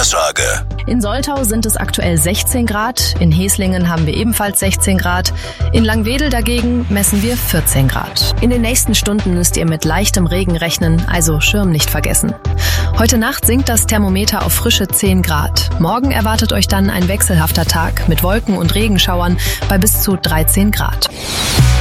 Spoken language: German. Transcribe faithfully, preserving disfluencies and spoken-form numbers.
Vorhersage. In Soltau sind es aktuell sechzehn Grad, in Heslingen haben wir ebenfalls sechzehn Grad, in Langwedel dagegen messen wir vierzehn Grad. In den nächsten Stunden müsst ihr mit leichtem Regen rechnen, also Schirm nicht vergessen. Heute Nacht sinkt das Thermometer auf frische zehn Grad. Morgen erwartet euch dann ein wechselhafter Tag mit Wolken und Regenschauern bei bis zu dreizehn Grad.